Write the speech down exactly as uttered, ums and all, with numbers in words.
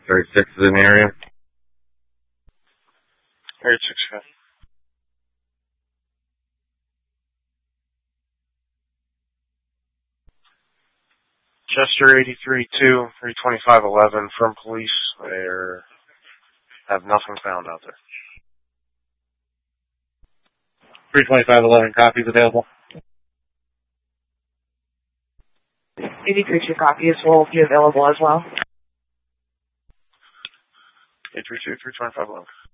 thirty-six is in the area. thirty-six, okay. Chester eighty-three two, three twenty-five eleven from police. They have nothing found out there. three twenty-five eleven, copies available. eighty-three two copies will be available as well. eight three two, three twenty-five eleven.